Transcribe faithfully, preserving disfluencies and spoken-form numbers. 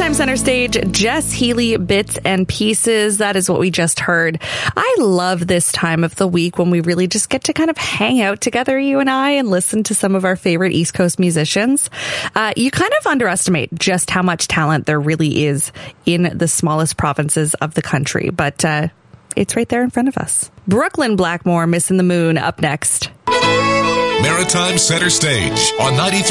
Maritime Center Stage, Jess Healy, Bits and Pieces. That is what we just heard. I love this time of the week when we really just get to kind of hang out together, you and I, and listen to some of our favorite East Coast musicians. Uh, you kind of underestimate just how much talent there really is in the smallest provinces of the country, but uh, it's right there in front of us. Brooklyn Blackmore, Missing the Moon, up next. Maritime Center Stage on ninety-three.